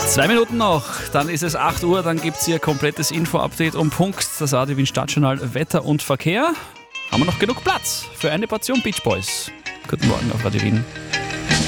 2 Minuten noch, dann ist es 8 Uhr, dann gibt es hier komplettes Info-Update um Punkt. Das Radio Wien Stadtjournal Wetter und Verkehr. Haben wir noch genug Platz für eine Portion Beach Boys? Guten Morgen auf Radio Wien.